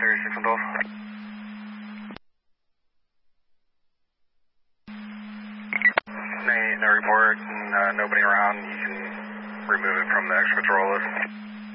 Series 612. No report, nobody around. You can remove it from the extra control list.